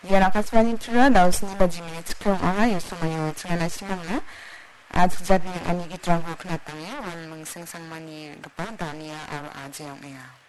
Yan akaswani tura daus ni bajimini tsikong anga yusumayo tsingana simangna Jatni ani gitrangku kena tangi wan mengseng sang mani gepa dania aro ajeng ya.